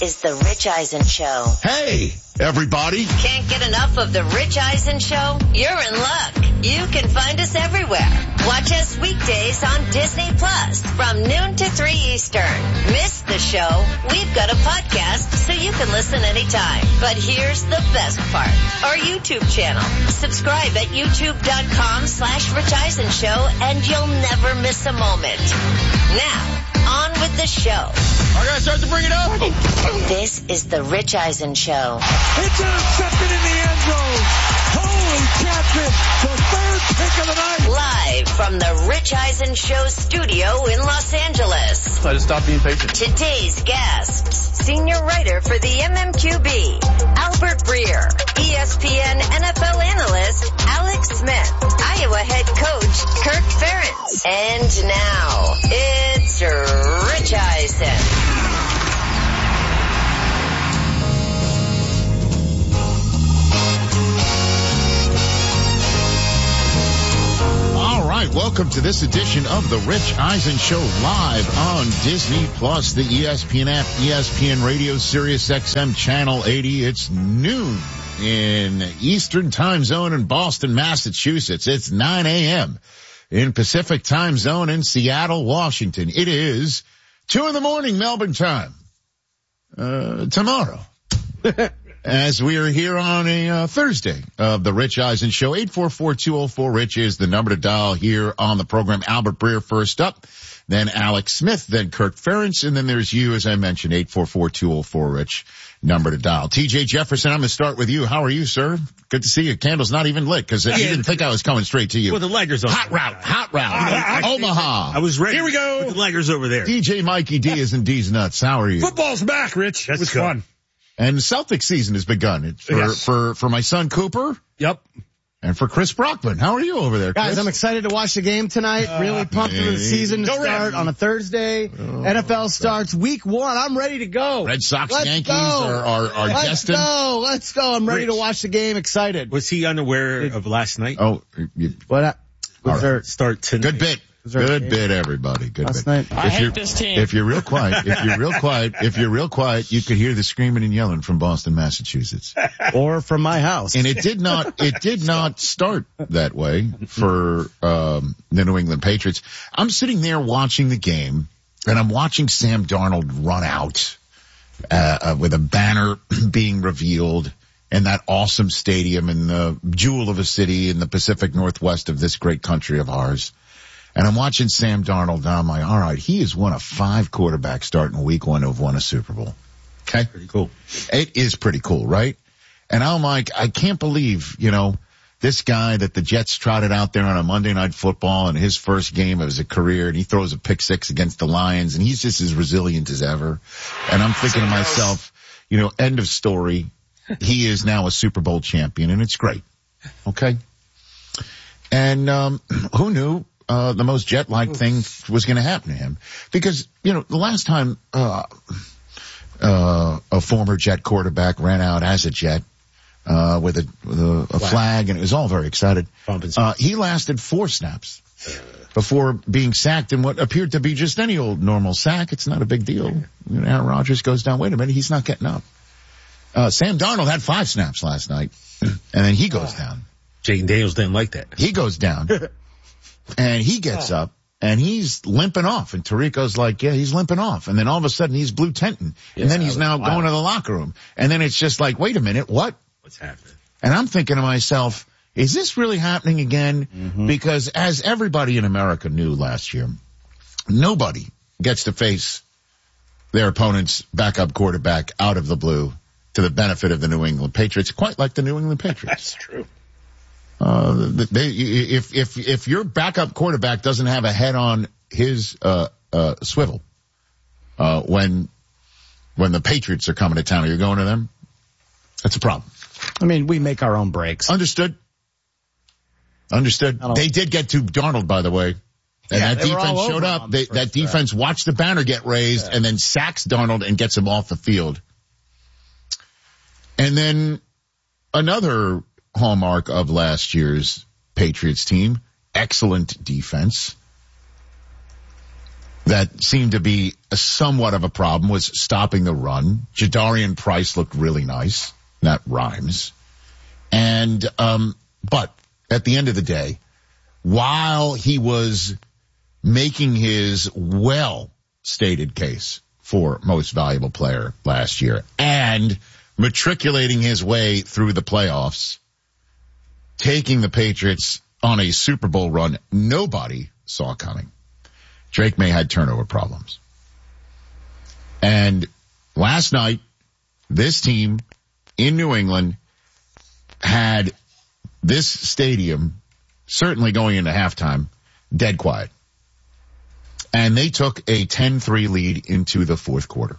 is the Rich Eisen Show. Hey, everybody. Can't get enough of the Rich Eisen Show? You're in luck. You can find us everywhere. Watch us weekdays on Disney Plus from noon to 3 Eastern. Miss the show? We've got a podcast so you can listen anytime. But here's the best part. Our YouTube channel. Subscribe at youtube.com/Rich Eisen Show and you'll never miss a moment. Now, on with the show. I gotta start to bring it up. This is the Rich Eisen Show. It's intercepted in the end zone. Holy catfish, the third pick of the night. Live from the Rich Eisen Show studio in Los Angeles. I just stopped being patient. Today's guests, senior writer for the MMQB, Albert Breer, ESPN NFL analyst, Alex Smith, Iowa head coach, Kirk Ferentz. And now, it's Rich Eisen. All right, welcome to this edition of the Rich Eisen Show live on Disney Plus, the ESPN app, ESPN Radio, Sirius XM Channel 80. It's noon in Eastern Time Zone in Boston, Massachusetts. It's 9 a.m. in Pacific Time Zone in Seattle, Washington. It is 2 in the morning Melbourne time tomorrow. As we are here on a Thursday of the Rich Eisen Show. 844-204-RICH is the number to dial here on the program. Albert Breer first up, then Alex Smith, then Kirk Ferentz, and then there's you, as I mentioned, 844-204-RICH, number to dial. TJ Jefferson, I'm going to start with you. How are you, sir? Good to see you. Candle's not even lit because you didn't think I was coming straight to you. Well, the laggers on. Hot route. Omaha. I was ready. Here we go. With the laggers over there. DJ Mikey D is in D's nuts. How are you? Football's back, Rich. It was fun. And the Celtics season has begun. It's for my son Cooper. Yep. And for Chris Brockman. How are you over there, Chris? Guys, I'm excited to watch the game tonight. Really pumped for the season to start on a Thursday. NFL starts week 1. I'm ready to go. Red Sox, Let's Yankees go. are destined. Let's go. I'm ready to watch the game. Excited. Was he unaware of last night? Oh, What? All right. Start tonight. Good bit. Good bit, everybody. Good Last bit. night. I hate this team. If you're real quiet, you could hear the screaming and yelling from Boston, Massachusetts. Or from my house. And it did not start that way for, the New England Patriots. I'm sitting there watching the game and I'm watching Sam Darnold run out, with a banner being revealed in that awesome stadium in the jewel of a city in the Pacific Northwest of this great country of ours. And I'm watching Sam Darnold and I'm like, all right, he is one of 5 quarterbacks starting week 1 who've won a Super Bowl. Okay. Pretty cool. It is pretty cool, right? And I'm like, I can't believe, this guy that the Jets trotted out there on a Monday Night Football in his first game of his career, and he throws a pick 6 against the Lions, and he's just as resilient as ever. And I'm thinking to myself, end of story. He is now a Super Bowl champion, and it's great. Okay. And, who knew? The most jet-like thing was going to happen to him. Because, the last time, a former Jet quarterback ran out as a Jet, with a flag, and it was all very excited. He lasted 4 snaps before being sacked in what appeared to be just any old normal sack. It's not a big deal. Aaron Rodgers goes down. Wait a minute. He's not getting up. Sam Darnold had 5 snaps last night, and then he goes down. Jaden Daniels didn't like that. He goes down. And he gets up, and he's limping off. And Tirico's like, yeah, he's limping off. And then all of a sudden, he's blue tenting. And then he's now going to the locker room. And then it's just like, wait a minute, what? What's happening? And I'm thinking to myself, is this really happening again? Mm-hmm. Because as everybody in America knew last year, nobody gets to face their opponent's backup quarterback out of the blue to the benefit of the New England Patriots, quite like the New England Patriots. That's true. If your backup quarterback doesn't have a head on his, swivel, when the Patriots are coming to town, are you going to them? That's a problem. I mean, we make our own breaks. Understood. They did get to Darnold, by the way. And that defense showed up. That defense watched the banner get raised and then sacks Darnold and gets him off the field. And then another hallmark of last year's Patriots team, excellent defense. that seemed to be somewhat of a problem was stopping the run. Jadarian Price looked really nice. That rhymes. And, but at the end of the day, while he was making his well-stated case for most valuable player last year and matriculating his way through the playoffs, taking the Patriots on a Super Bowl run nobody saw coming, Drake May had turnover problems. And last night, this team in New England had this stadium, certainly going into halftime, dead quiet. And they took a 10-3 lead into the fourth quarter.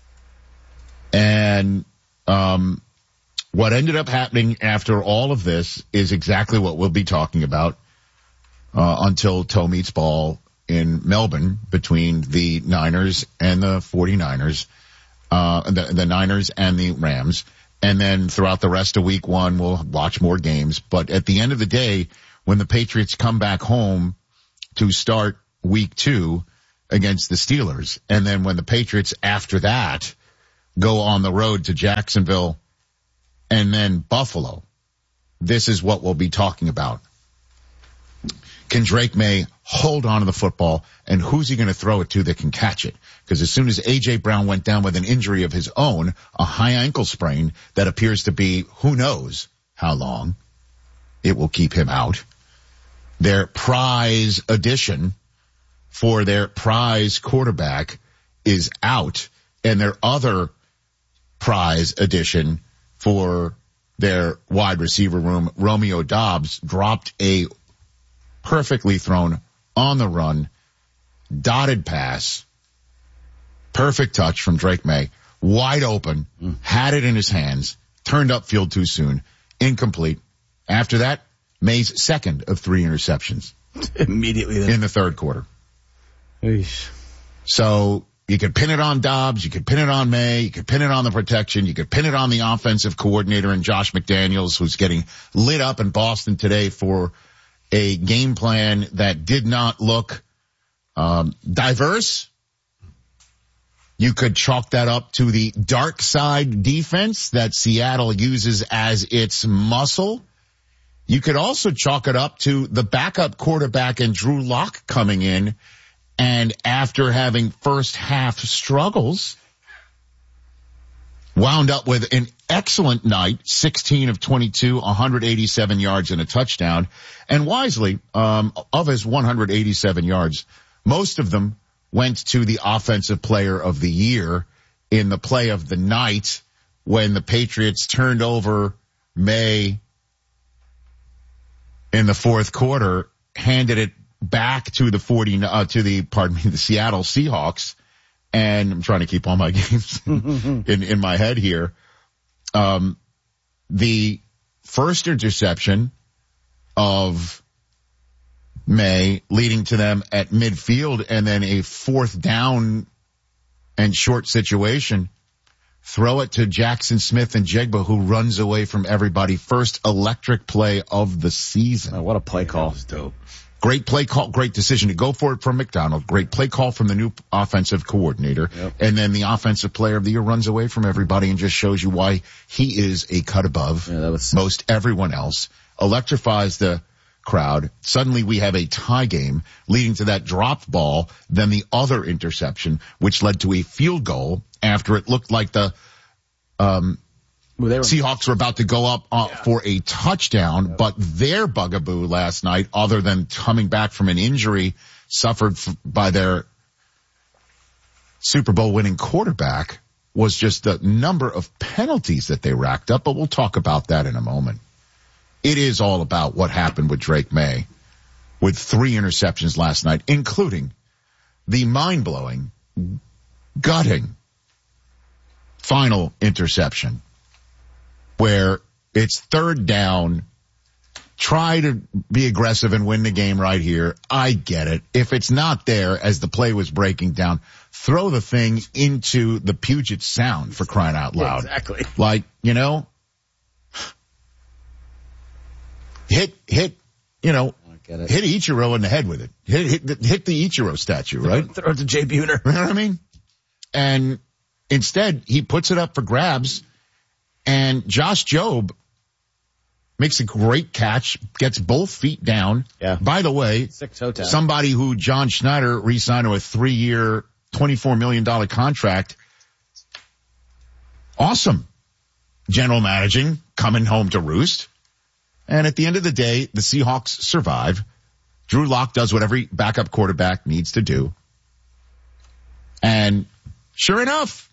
And what ended up happening after all of this is exactly what we'll be talking about until toe meets ball in Melbourne between the Niners and the 49ers, the Niners and the Rams. And then throughout the rest of week one, we'll watch more games. But at the end of the day, when the Patriots come back home to start week two against the Steelers, and then when the Patriots after that go on the road to Jacksonville and then Buffalo, this is what we'll be talking about. Can Drake May hold on to the football, and who's he going to throw it to that can catch it? Because as soon as A.J. Brown went down with an injury of his own, a high ankle sprain that appears to be who knows how long it will keep him out, their prize addition for their prize quarterback is out, and their other prize addition for their wide receiver room, Romeo Doubs, dropped a perfectly thrown on the run, dotted pass, perfect touch from Drake May, wide open, had it in his hands, turned upfield too soon, incomplete. After that, May's second of 3 interceptions. Immediately then. In the third quarter. Eesh. So you could pin it on Doubs, you could pin it on May, you could pin it on the protection, you could pin it on the offensive coordinator and Josh McDaniels, who's getting lit up in Boston today for a game plan that did not look diverse. You could chalk that up to the dark side defense that Seattle uses as its muscle. You could also chalk it up to the backup quarterback and Drew Lock coming in, and after having first half struggles, wound up with an excellent night, 16 of 22, 187 yards and a touchdown. And wisely, of his 187 yards, most of them went to the offensive player of the year in the play of the night when the Patriots turned over May in the fourth quarter, handed it back to the the Seattle Seahawks. And I'm trying to keep all my games in my head here. The first interception of May leading to them at midfield, and then a fourth down and short situation. Throw it to Jackson Smith and Jigba, who runs away from everybody. First electric play of the season. Oh, what a play call. That was dope. Great play call, great decision to go for it from McDonald. Great play call from the new offensive coordinator. Yep. And then the offensive player of the year runs away from everybody and just shows you why he is a cut above most everyone else. Electrifies the crowd. Suddenly we have a tie game leading to that dropped ball, then the other interception, which led to a field goal after it looked like the Seahawks were about to go up for a touchdown, but their bugaboo last night, other than coming back from an injury suffered by their Super Bowl winning quarterback, was just the number of penalties that they racked up. But we'll talk about that in a moment. It is all about what happened with Drake May with 3 interceptions last night, including the mind-blowing, gutting final interception, where it's third down, try to be aggressive and win the game right here. I get it. If it's not there as the play was breaking down, throw the thing into the Puget Sound, for crying out loud. Yeah, exactly. Like, hit, Get it. Hit Ichiro in the head with it. Hit the Ichiro statue, right? Throw it to Jay Buhner. You know what I mean? And instead, he puts it up for grabs, and Josh Jobe makes a great catch, gets both feet down. Yeah. By the way, somebody who John Schneider re-signed to a 3-year, $24 million contract. Awesome. General managing, coming home to roost. And at the end of the day, the Seahawks survive. Drew Lock does what every backup quarterback needs to do. And sure enough,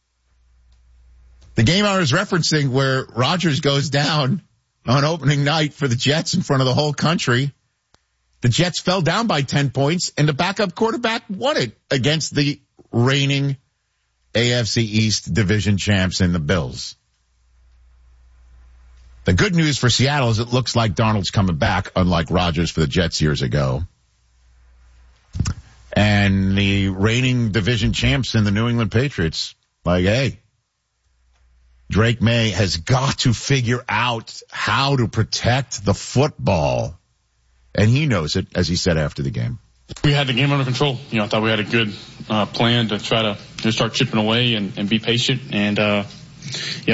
the game I was referencing where Rodgers goes down on opening night for the Jets in front of the whole country, the Jets fell down by 10 points, and the backup quarterback won it against the reigning AFC East division champs in the Bills. The good news for Seattle is it looks like Darnold's coming back, unlike Rodgers for the Jets years ago. And the reigning division champs in the New England Patriots, like, hey, Drake May has got to figure out how to protect the football. And he knows it, as he said after the game. We had the game under control. I thought we had a good plan to try to start chipping away and be patient. And,